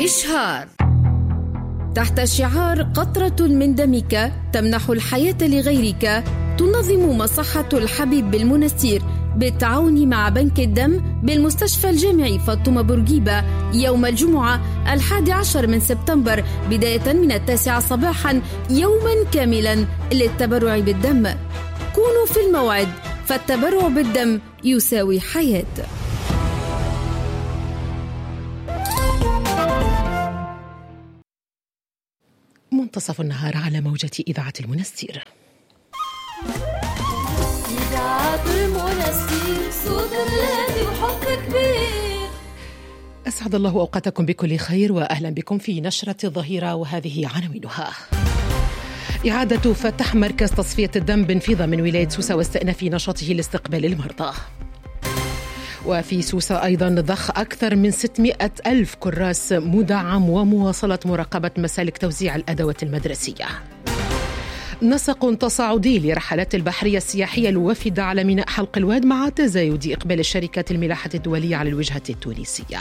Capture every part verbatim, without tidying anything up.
إشهار تحت شعار قطرة من دمك تمنح الحياة لغيرك، تنظم مصحة الحبيب بالمنستير بالتعاون مع بنك الدم بالمستشفى الجامعي فاطمة بورقيبة يوم الجمعة الحادي عشر من سبتمبر بداية من التاسعة صباحا يوما كاملا للتبرع بالدم. كونوا في الموعد، فالتبرع بالدم يساوي حياة. منتصف النهار على موجة إذاعة المنستير. إذاعة المنستير صوت بلادي وحب كبير. أسعد الله أوقاتكم بكل خير وأهلا بكم في نشرة الظهيرة، وهذه عناوينها: إعادة فتح مركز تصفية الدم بنفيضة من ولاية سوسة واستئناف نشاطه لاستقبال المرضى. وفي سوسة أيضا ضخ أكثر من ستمائة ألف كراس مدعم ومواصلة مراقبة مسالك توزيع الأدوات المدرسية. نسق تصاعدي لرحلات البحرية السياحية الوافدة على ميناء حلق الواد مع تزايد إقبال الشركات الملاحة الدولية على الوجهة التونسية.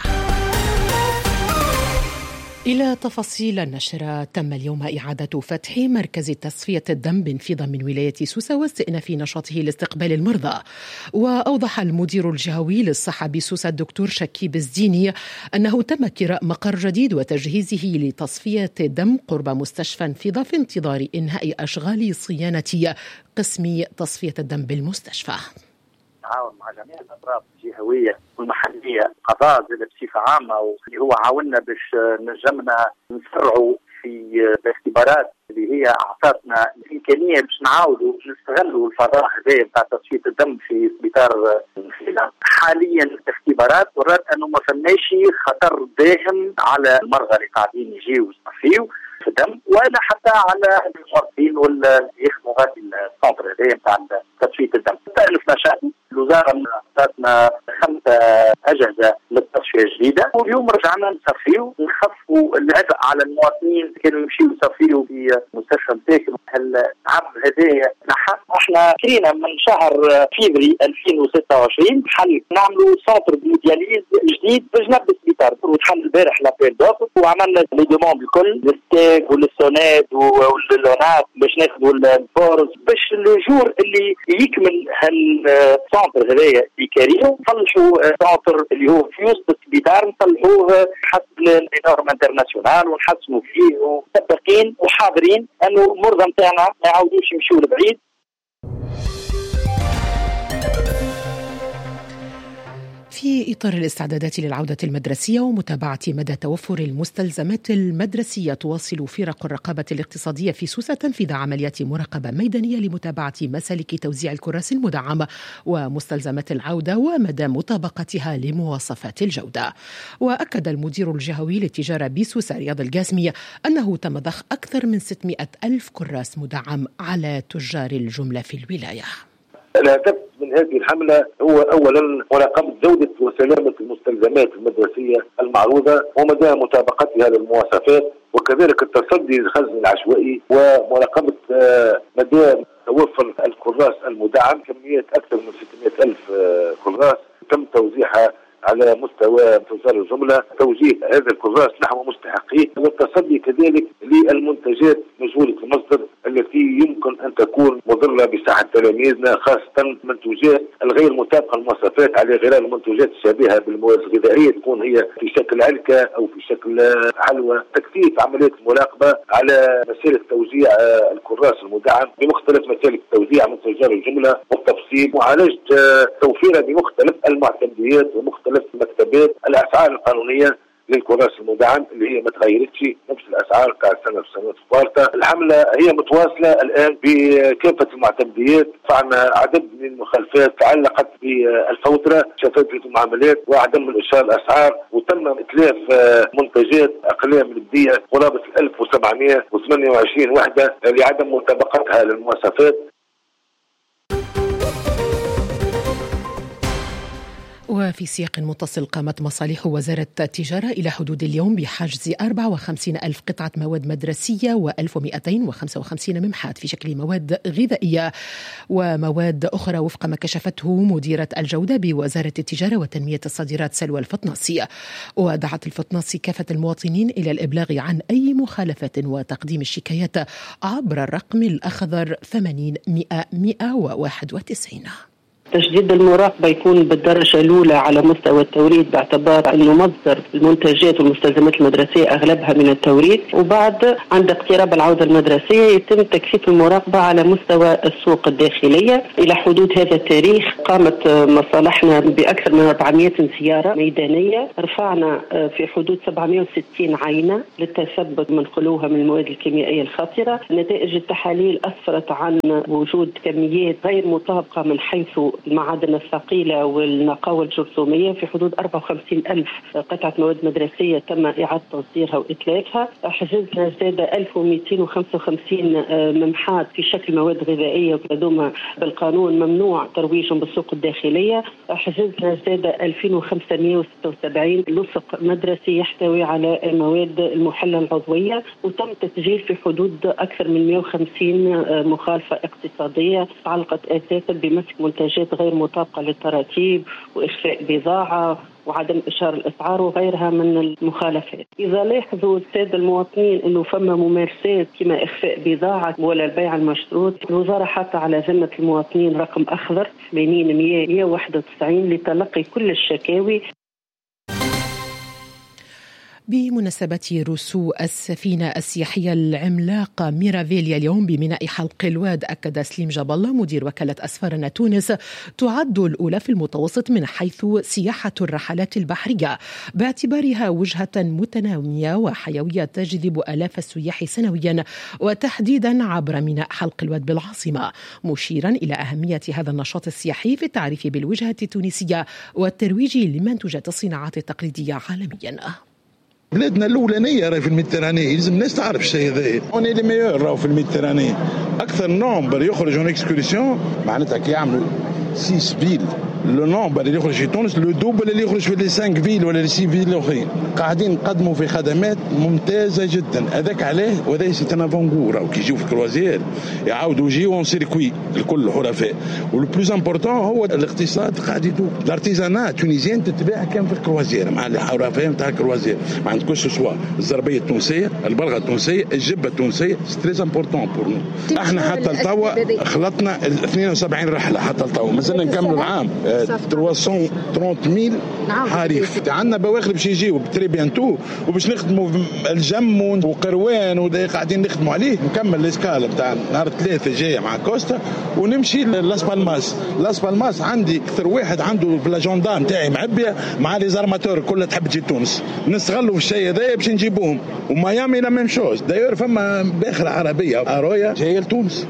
إلى تفاصيل النشرة. تم اليوم إعادة فتح مركز تصفية الدم بنفيضة من ولاية سوسة واستئناف نشاطه لاستقبال المرضى. وأوضح المدير الجهوي للصحة بسوسة الدكتور شكيب الزديني أنه تم كراء مقر جديد وتجهيزه لتصفية الدم قرب مستشفى انفيضة في انتظار إنهاء أشغال صيانة قسم تصفية الدم بالمستشفى. تعاون مع جميع الاطراف الجهويه والمحليه، قضاء بصفه عامه، واللي هو عاوننا باش نجمنا نسرعوا في الاختبارات اللي هي اعطتنا الامكانيه باش نعاودوا نستغلوا الفضاء هذا نتاع تصفيه الدم في سبيطار الفيلا. حاليا الاختبارات ورات انه ما فماش خطر داهم على المرضى اللي قاعدين يجيو يصفيوا في الدم، ولا حتى على الموظفين واللي يخدموا غادي السنتر هذا نتاع تصفيه الدم. تألف نشاط الوزاره اعطتنا خمسه اجهزه للتصفيه الجديده، واليوم رجعنا نصفيو ونخفوا العبء على المواطنين كانوا يمشيوا يصفيوا في مستشفى مساكن. العبء هذايا نحن احنا كرينا من شهر فيفري ألفين وستة وعشرين حل نعملوا سنتر دياليز جديد بجنب السبيطار، وتحل البارح لابيل دوفر وعملنا لي دوموند الكل الستيك والسوناد واللونات باش ناخذوا الفورز باش الجور اللي يكمل هالسنتر هذايا يكريو نصلحوا سنتر اللي هو في وسط السبيطار نصلحوه حسب النورم انترناسيونال ونحسنوا فيه ومتفقين وحاضرين انه المرضى نتاعنا ما يعاودوش يمشيوا لبعيد. في إطار الاستعدادات للعودة المدرسية ومتابعة مدى توفر المستلزمات المدرسية، تواصل فرق الرقابة الاقتصادية في سوسة تنفيذ عمليات مراقبة ميدانية لمتابعة مسالك توزيع الكراس المدعمة ومستلزمات العودة ومدى مطابقتها لمواصفات الجودة. وأكد المدير الجهوي للتجارة بسوسة رياض القاسمي أنه تم ضخ أكثر من ستمائة ألف كراس مدعم على تجار الجملة في الولاية. الهدف من هذه الحملة هو أولا مراقبة جودة وسلامة المستلزمات المدرسية المعروضة ومدى مطابقتها للمواصفات، وكذلك التصدي للخزن العشوائي ومراقبة مدى توفر الكراس المدعم. كميات أكثر من ستمائة ألف كراس تم توزيعها على مستوى تجار الجملة، توجيه هذا الكراس نحو مستحقيه، والتصدي كذلك للمنتجات مجهولة المصدر التي يمكن أن تكون مضرة بصحة تلاميذنا، خاصة منتوجات الغير مطابقة للمواصفات على غرار المنتوجات الشابهة بالمواد الغذائية، تكون هي في شكل علكة أو في شكل حلوى. تكثيف عمليات المراقبة على مسالك توزيع الكراس المدعم بمختلف مسالك التوزيع من تجار الجملة والتفصيل، معالجة توفيرها بمختلف المعتمديات ومختلف مكتبات الأسعار القانونية للكراس المدعم اللي هي ما تغيرتش، نفس الاسعار تاع السنه في السنوات الفارطه. الحمله هي متواصله الان بكافه المعتمديات. فعنا عدد من المخالفات تعلقت بالفوتره، شفافيه المعاملات، وعدم الاشاره الاسعار، وتم اتلاف منتجات اقلام نبديه قرابه ألف وسبعمائة وثمانية وعشرين وحده لعدم مطابقتها للمواصفات. وفي سياق متصل، قامت مصالح وزارة التجارة إلى حدود اليوم بحجز أربعة وخمسين ألف قطعة مواد مدرسية وألف ومئتين وخمسة وخمسين ممحات في شكل مواد غذائية ومواد أخرى، وفق ما كشفته مديرة الجودة بوزارة التجارة وتنمية الصادرات سلوى الفطناصي. ودعت الفطناصي كافة المواطنين إلى الإبلاغ عن أي مخالفة وتقديم الشكايات عبر الرقم الأخضر ثمانين مئة مئة وواحد وتسعين. تجديد المراقبة يكون بالدرجة الأولى على مستوى التوريد، باعتبار أنه مصدر المنتجات والمستلزمات المدرسية أغلبها من التوريد. وبعد عند اقتراب العودة المدرسية يتم تكثيف المراقبة على مستوى السوق الداخلية. إلى حدود هذا التاريخ قامت مصالحنا بأكثر من أربعمئة زيارة ميدانية، رفعنا في حدود سبعمئة وستين عينة للتثبت من خلوها من المواد الكيميائية الخطرة. نتائج التحاليل أسفرت عن وجود كميات غير مطابقة من حيث المعادن الثقيلة والنقاوة الجرثومية في حدود أربعة وخمسين ألف قطعة مواد مدرسية تم إعادة تصديرها وإتلافها. حجزنا زادة ألف ومئتين وخمسة وخمسين ممحات في شكل مواد غذائية وكذوما بالقانون ممنوع ترويجهم بالسوق الداخلية. حجزنا زادة ألفين وخمسمئة وستة وسبعين لصق مدرسي يحتوي على المواد المحلى العضوية، وتم تسجيل في حدود أكثر من مئة وخمسين مخالفة اقتصادية تعلقت أساسا بمسك منتجات غير مطابقة للتراتيب وإخفاء بضاعة وعدم إشهار الأسعار وغيرها من المخالفات. إذا لاحظوا السادة المواطنين أنه فما ممارسات كما إخفاء بضاعة ولا البيع المشروط، الوزارة حتى على ذمة المواطنين رقم أخضر ثمانين مئة وواحد وتسعين لتلقي كل الشكاوي. بمناسبة رسو السفينة السياحية العملاقة ميرافيليا اليوم بميناء حلق الواد، أكد سليم جاب الله مدير وكالة أسفارنا تونس تعد الأولى في المتوسط من حيث سياحة الرحلات البحرية، باعتبارها وجهة متنامية وحيوية تجذب آلاف السياح سنويا، وتحديدا عبر ميناء حلق الواد بالعاصمة، مشيرا إلى أهمية هذا النشاط السياحي في التعريف بالوجهة التونسية والترويج لمنتوجات الصناعات التقليدية عالميا. بلادنا الاولانيه راهي في الميديتراني، لازم الناس تعرف الشيء هذا. اوني لي ميور راهو في الميديتراني. اكثر نومبر يخرج اون اكسكورسيون معناتها كي يعملوا ستة فيل، لو نومبر اللي يخرج في تونس لو دوبل اللي يخرج في لي خمسة فيل ولا لي ستة فيل الاخرين. قاعدين نقدموا في خدمات ممتازه جدا، هذاك عليه وهذا سي ان افونغور. وكي يجيو في كروازير يعاودوا يجيو اون سيركوي الكل حرفاء. ولو بلوز امبورطون هو الاقتصاد قاعد يدور. الارتيزانا تونيزيان تتباع كان في الكروازير مع الحرفاء نتاع الكروازير، ما عندكوش سوا الزربيه التونسيه، البلغه التونسيه، الجبه التونسيه، سي تري امبورطون بور نو. احنا حتى لتوا خلطنا اثنين وسبعين رحله حتى لتوا، مازلنا نكملوا العام ثلاثمئة وثلاثين حريف. عندنا بواخر باش يجيو بتري بيانتو وباش نخدموا الجم وقروان ودا قاعدين نخدموا عليه. نكمل الاسكال بتاع نهار ثلاثة جايه مع كوستا ونمشي لاس بالماس. لاس بالماس عندي اكثر واحد عنده بلاجوندا نتاعي معبيه مع لي زارماتور كلها تحب تجي تونس، نستغلوا في الشيء هذا باش نجيبوهم. وميامي لا ميم شوز دايور، فما باخره عربيه ارويا جايه لتونس.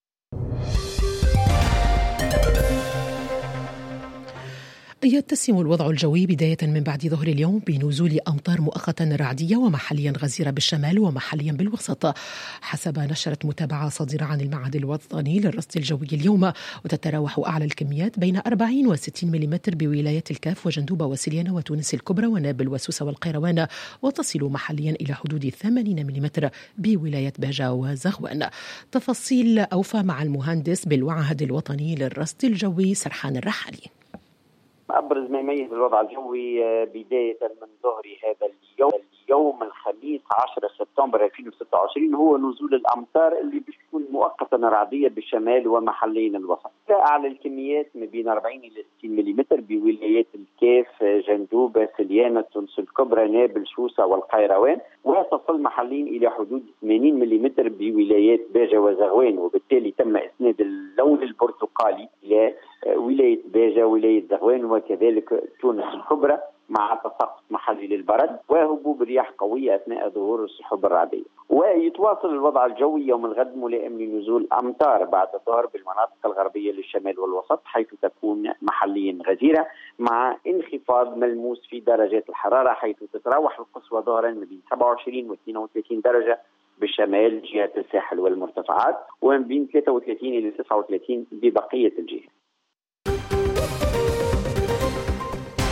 يتسم الوضع الجوي بداية من بعد ظهر اليوم بنزول أمطار مؤقتا رعدية ومحليا غزيرة بالشمال ومحليا بالوسط، حسب نشرة متابعة صادرة عن المعهد الوطني للرصد الجوي اليوم. وتتراوح أعلى الكميات بين أربعين وستين ملم بولايات الكاف وجندوبة وسليانة وتونس الكبرى ونابل وسوسة والقيروان، وتصل محليا إلى حدود ثمانين ملم بولاية باجة وزغوان. تفاصيل أوفى مع المهندس بالمعهد الوطني للرصد الجوي سرحان الرحالي. أبرز ما يميز الوضع الجوي بداية من ظهر هذا اليوم اليوم الخميس عشرة سبتمبر ألفين وستة وعشرين هو نزول الأمطار اللي بتكون مؤقتا رعدية بالشمال ومحلين الوسط. أعلى الكميات ما بين أربعين إلى ستين ملم بولايات الكاف، جندوبة، سليانة، تونس الكبرى، نابل، شوسة والقيروان، وتصل محلين إلى حدود ثمانين ملم بولايات باجة وزغوان. وبالتالي تم إسناد اللون البرتقالي إلى ولاية باجة، ولاية زغوان، وكذلك تونس الكبرى، مع تساقط محلي للبرد وهبوب رياح قوية أثناء ظهور السحب الرعدية. ويتواصل الوضع الجوي يوم الغد ملائم لنزول أمطار بعد الظهر بالمناطق الغربية للشمال والوسط، حيث تكون محليا غزيرة مع انخفاض ملموس في درجات الحرارة، حيث تتراوح القصوى ظهرا ما بين سبعة وعشرين و اثنين وثلاثين درجة بالشمال جهة الساحل والمرتفعات، وما بين ثلاثة وثلاثين إلى تسعة وثلاثين ببقية الجهات.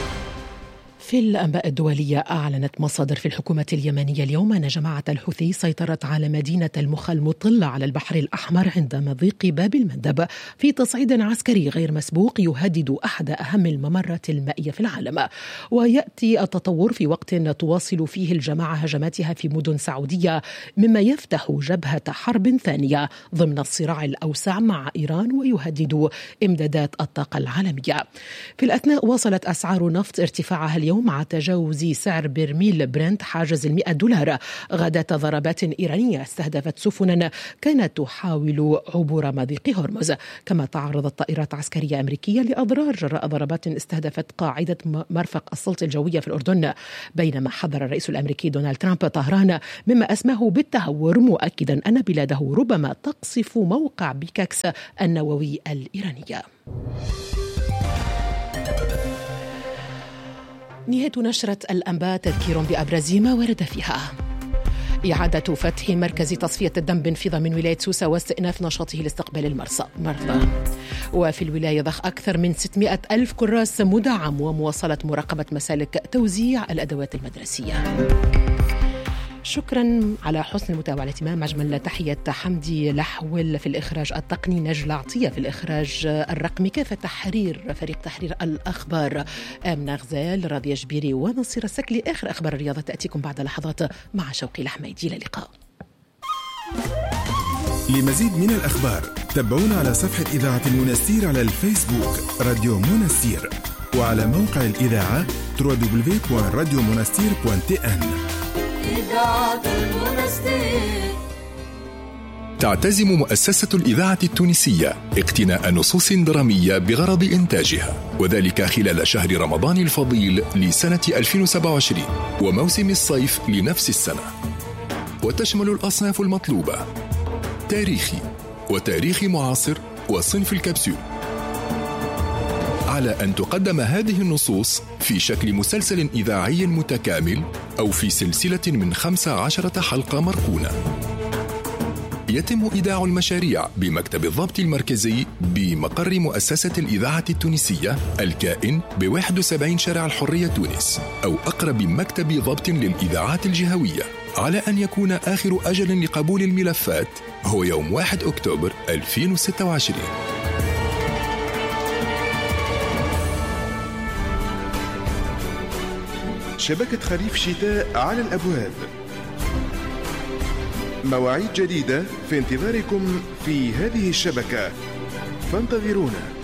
في الأنباء الدولية، أعلنت مصادر في الحكومة اليمنية اليوم أن جماعة الحوثي سيطرت على مدينة المخا المطلة على البحر الأحمر عند مضيق باب المندب في تصعيد عسكري غير مسبوق يهدد أحد أهم الممرات المائية في العالم. ويأتي التطور في وقت تواصل فيه الجماعة هجماتها في مدن سعودية، مما يفتح جبهة حرب ثانية ضمن الصراع الأوسع مع إيران ويهدد إمدادات الطاقة العالمية. في الأثناء واصلت أسعار نفط ارتفاعها اليوم مع تجاوز سعر برميل برنت حاجز المئة دولار غداة ضربات إيرانية استهدفت سفنا كانت تحاول عبور مضيق هرمز. كما تعرضت طائرات عسكرية أمريكية لأضرار جراء ضربات استهدفت قاعدة مرفق السلطة الجوية في الأردن، بينما حذر الرئيس الأمريكي دونالد ترامب طهران مما أسماه بالتهور، مؤكدا أن بلاده ربما تقصف موقع بيكاكس النووي الإيراني. نهاية نشرة الأنباء، تذكير بأبرز ما ورد فيها: إعادة فتح مركز تصفية الدم بنفيضة من ولاية سوسة واستئناف نشاطه لاستقبال المرضى. وفي الولاية ضخ أكثر من ستمائة ألف كراس مدعم ومواصلة مراقبة مسالك توزيع الأدوات المدرسية. شكرا على حسن المتابعة والإهتمام. أجمل تحية حمدي لحول في الإخراج التقني، نجلة عطية في الإخراج الرقمي، كافة تحرير فريق تحرير الأخبار آمنة غزال، راضية جبيري ونصير السكلي. آخر أخبار الرياضة تأتيكم بعد لحظات مع شوقي الحميدي. إلى اللقاء. لمزيد من الأخبار تابعونا على صفحة إذاعة المنستير على الفيسبوك راديو منستير، وعلى موقع الإذاعة دبليو دبليو دبليو دوت راديو منستير دوت تي إن. إذاعة المنستير. تعتزم مؤسسة الإذاعة التونسية اقتناء نصوص درامية بغرض إنتاجها، وذلك خلال شهر رمضان الفضيل لسنة ألفين وسبعة وعشرين وموسم الصيف لنفس السنة، وتشمل الأصناف المطلوبة: تاريخي وتاريخي معاصر وصنف الكبسول، على أن تقدم هذه النصوص في شكل مسلسل إذاعي متكامل أو في سلسلة من خمس عشرة حلقة مركونة. يتم إيداع المشاريع بمكتب الضبط المركزي بمقر مؤسسة الإذاعة التونسية الكائن بواحد وسبعين شارع الحرية تونس، أو أقرب مكتب ضبط للإذاعات الجهوية، على أن يكون آخر أجل لقبول الملفات هو يوم واحد أكتوبر ألفين وستة وعشرين. شبكة خريف شتاء على الأبواب، مواعيد جديدة في انتظاركم في هذه الشبكة، فانتظرونا.